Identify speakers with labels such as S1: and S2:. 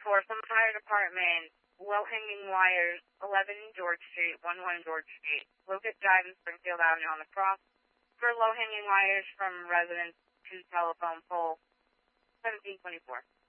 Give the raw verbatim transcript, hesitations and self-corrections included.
S1: For some fire department, low-hanging wires, eleven George Street, eleven George Street, Locust Drive and Springfield Avenue on the cross. For low-hanging wires from residents to telephone pole, seventeen twenty-four.